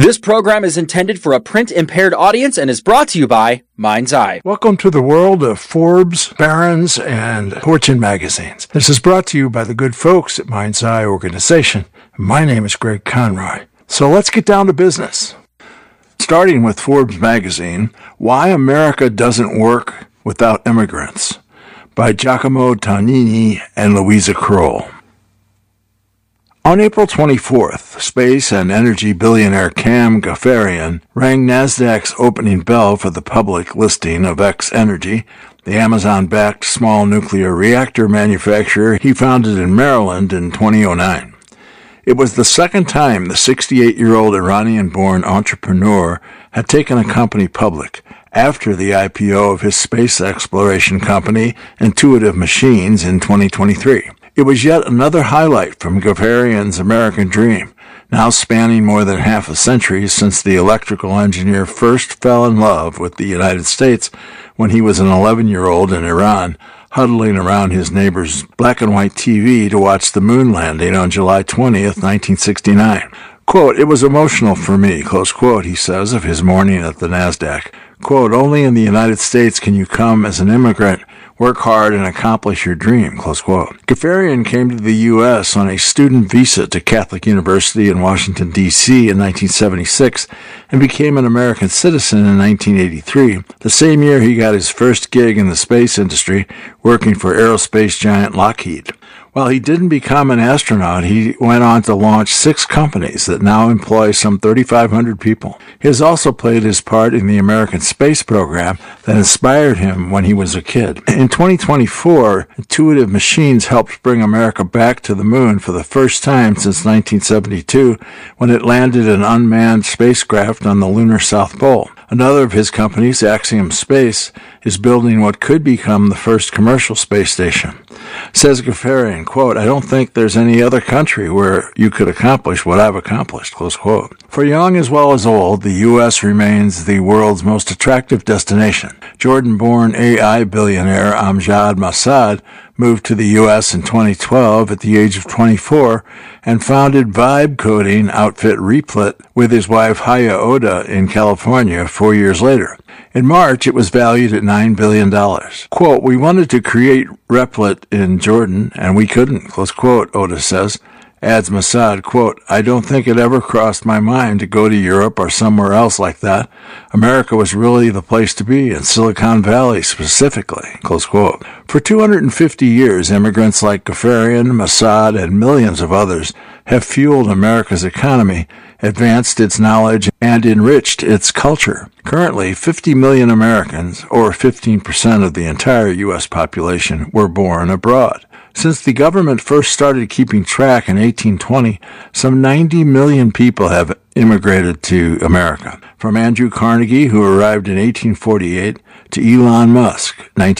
This program is intended for a print-impaired audience and is brought to you by Mind's Eye. Welcome to the world of Forbes, Barron's, and Fortune magazines. This is brought to you by the good folks at Mind's Eye organization. My name is Greg Conroy. So let's get down to business. Starting with Forbes magazine, Why America Doesn't Work Without Immigrants, by Giacomo Tonini and Louisa Kroll. On April 24th, space and energy billionaire Cam Ghaffarian rang Nasdaq's opening bell for the public listing of X Energy, the Amazon-backed small nuclear reactor manufacturer he founded in Maryland in 2009. It was the second time the 68-year-old Iranian-born entrepreneur had taken a company public after the IPO of his space exploration company, Intuitive Machines, in 2023. It was yet another highlight from Ghaffarian's American dream, now spanning more than half a century since the electrical engineer first fell in love with the United States when he was an 11-year-old in Iran, huddling around his neighbor's black and white TV to watch the moon landing on July 20th, 1969. Quote, "It was emotional for me," close quote, he says of his morning at the NASDAQ. Quote, "Only in the United States can you come as an immigrant, work hard, and accomplish your dream," close quote. Ghaffarian came to the U.S. on a student visa to Catholic University in Washington, D.C. in 1976 and became an American citizen in 1983, the same year he got his first gig in the space industry, working for aerospace giant Lockheed. While he didn't become an astronaut, he went on to launch 6 companies that now employ some 3,500 people. He has also played his part in the American space program that inspired him when he was a kid. In 2024, Intuitive Machines helped bring America back to the moon for the first time since 1972, when it landed an unmanned spacecraft on the lunar South Pole. Another of his companies, Axiom Space, is building what could become the first commercial space station. Says Ghaffarian, quote, "I don't think there's any other country where you could accomplish what I've accomplished," close quote. For young as well as old, the U.S. remains the world's most attractive destination. Jordan-born AI billionaire Amjad Masad moved to the U.S. in 2012 at the age of 24 and founded vibe coding outfit Replit with his wife Haya Oda in California 4 years later. In March, it was valued at $9 billion. Quote, "We wanted to create Replit in Jordan, and we couldn't," close quote, Oda says. Adds Masad, quote, "I don't think it ever crossed my mind to go to Europe or somewhere else like that. America was really the place to be, in Silicon Valley specifically," close quote. For 250 years, immigrants like Ghaffarian, Masad, and millions of others have fueled America's economy, advanced its knowledge, and enriched its culture. Currently, 50 million Americans, or 15% of the entire U.S. population, were born abroad. Since the government first started keeping track in 1820, some 90 million people have immigrated to America. From Andrew Carnegie, who arrived in 1848, to Elon Musk,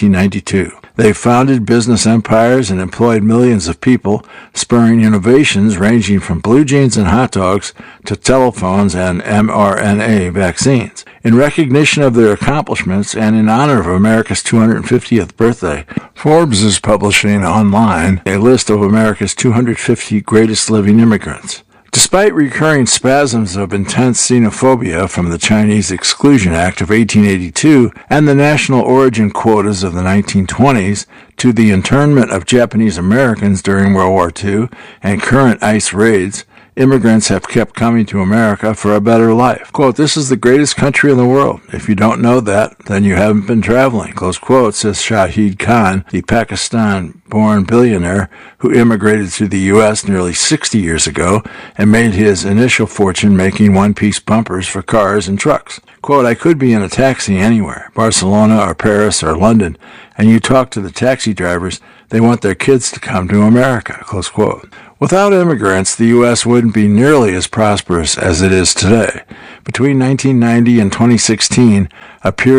1992. They founded business empires and employed millions of people, spurring innovations ranging from blue jeans and hot dogs to telephones and mRNA vaccines. In recognition of their accomplishments and in honor of America's 250th birthday, Forbes is publishing online a list of America's 250 greatest living immigrants. Despite recurring spasms of intense xenophobia from the Chinese Exclusion Act of 1882 and the national origin quotas of the 1920s to the internment of Japanese Americans during World War II and current ICE raids, immigrants have kept coming to America for a better life. Quote, "This is the greatest country in the world. If you don't know that, then you haven't been traveling," close quote, says Shahid Khan, the Pakistan-born billionaire who immigrated to the U.S. nearly 60 years ago and made his initial fortune making one-piece bumpers for cars and trucks. Quote, "I could be in a taxi anywhere, Barcelona or Paris or London, and you talk to the taxi drivers, they want their kids to come to America," close quote. Without immigrants, the U.S. wouldn't be nearly as prosperous as it is today. Between 1990 and 2016, a period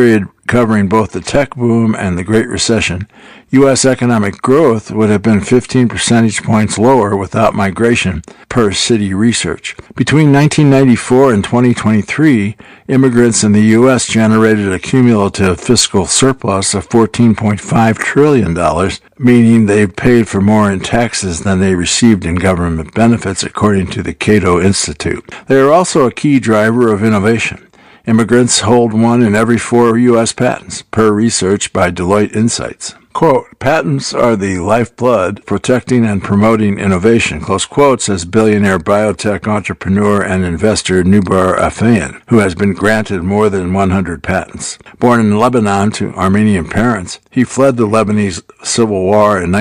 covering both the tech boom and the Great Recession, U.S. economic growth would have been 15 percentage points lower without migration, per Citi Research. Between 1994 and 2023, immigrants in the U.S. generated a cumulative fiscal surplus of $14.5 trillion, meaning they paid for more in taxes than they received in government benefits, according to the Cato Institute. They are also a key driver of innovation. Immigrants hold 1 in every 4 U.S. patents, per research by Deloitte Insights. Quote, patents are the lifeblood protecting and promoting innovation, close quote, says billionaire biotech entrepreneur and investor Noubar Afeyan, who has been granted more than 100 patents. Born in Lebanon to Armenian parents, he fled the Lebanese Civil War in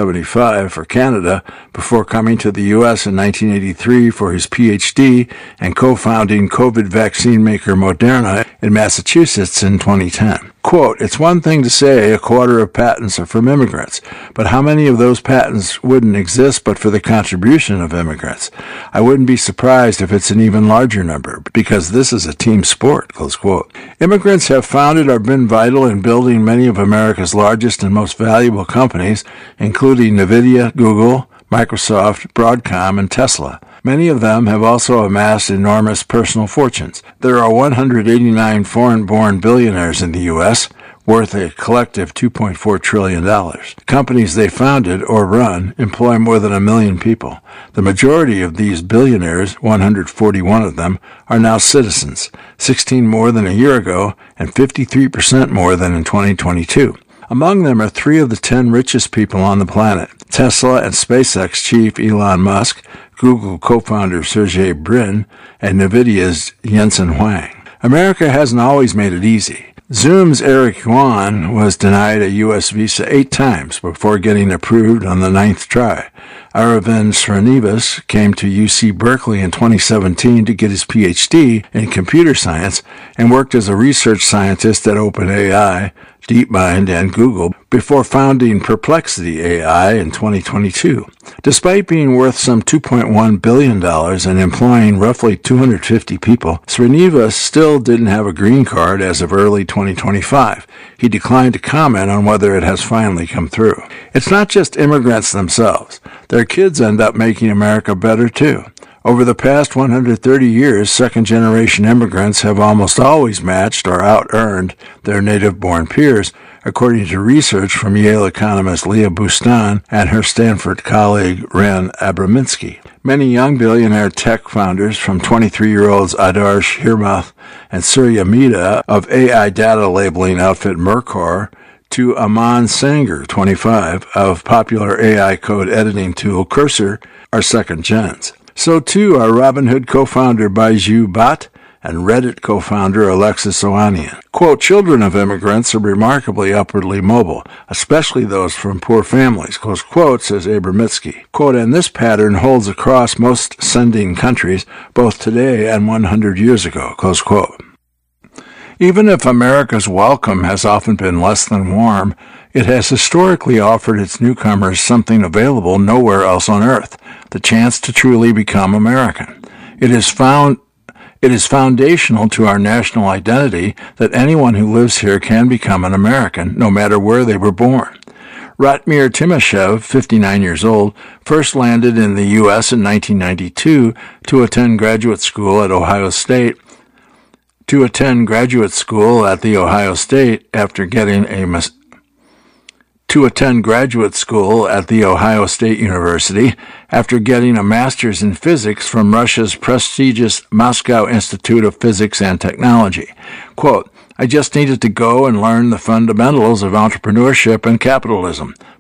1975 for Canada before coming to the U.S. in 1983 for his Ph.D. and co-founding COVID vaccine maker Moderna in Massachusetts in 2010. Quote, it's one thing to say a quarter of patents are from immigrants, but how many of those patents wouldn't exist but for the contribution of immigrants? I wouldn't be surprised if it's an even larger number, because this is a team sport, close quote. Immigrants have founded or been vital in building many of America's largest and most valuable companies, including NVIDIA, Google, Microsoft, Broadcom, and Tesla. Many of them have also amassed enormous personal fortunes. There are 189 foreign-born billionaires in the U.S., worth a collective $2.4 trillion. Companies they founded or run employ more than 1 million people. The majority of these billionaires, 141 of them, are now citizens, 16 more than a year ago and 53% more than in 2022. Among them are 3 of the 10 richest people on the planet: Tesla and SpaceX chief Elon Musk, Google co-founder Sergey Brin, and NVIDIA's Jensen Huang. America hasn't always made it easy. Zoom's Eric Yuan was denied a U.S. visa 8 times before getting approved on the 9th try. Aravind Srinivas came to UC Berkeley in 2017 to get his Ph.D. in computer science and worked as a research scientist at OpenAI, DeepMind, and Google before founding Perplexity AI in 2022. Despite being worth some $2.1 billion and employing roughly 250 people, Srinivas still didn't have a green card as of early 2025. He declined to comment on whether it has finally come through. It's not just immigrants themselves. Their kids end up making America better, too. Over the past 130 years, second-generation immigrants have almost always matched or out-earned their native-born peers, according to research from Yale economist Leah Boustan and her Stanford colleague Ran Abraminsky. Many young billionaire tech founders, from 23-year-olds Adarsh Hirmath and Surya Mida of AI data labeling outfit Mercor, to Aman Sanger, 25, of popular AI code editing tool Cursor, are second gens. So too are Robinhood co-founder Baiju Bhatt and Reddit co-founder Alexis Ohanian. Quote, children of immigrants are remarkably upwardly mobile, especially those from poor families, close quote, says Abramitsky. Quote, and this pattern holds across most sending countries, both today and 100 years ago, close quote. Even if America's welcome has often been less than warm, it has historically offered its newcomers something available nowhere else on earth, the chance to truly become American. It is foundational to our national identity that anyone who lives here can become an American, no matter where they were born. Ratmir Timashev, 59 years old, first landed in the U.S. in 1992 to attend graduate school at the Ohio State after getting a master's in physics from Russia's prestigious Moscow Institute of Physics and Technology. Quote, I just needed to go and learn the fundamentals of entrepreneurship and capitalism,